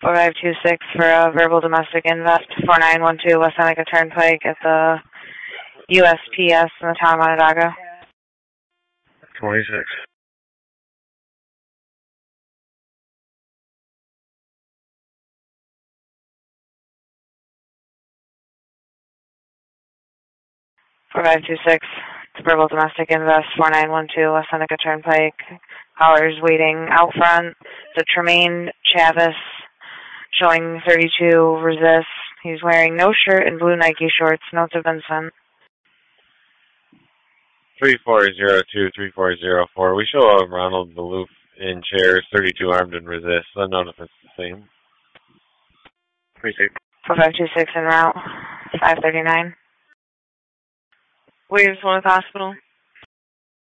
4526 for a verbal domestic invest, 4912 West Seneca Turnpike at the USPS in the town of Onondaga. 26. For 526, it's verbal domestic invest, 4912 West Seneca Turnpike. Caller's waiting out front. It's a Tremaine Chavis showing 32 resist. He's wearing no shirt and blue Nike shorts. Notes have been sent. 3402, 3404. We show Ronald Maloof in chairs, 32 armed and resist. I don't know if it's the same. 36. 4526 en route, 539. Williams Willis Hospital.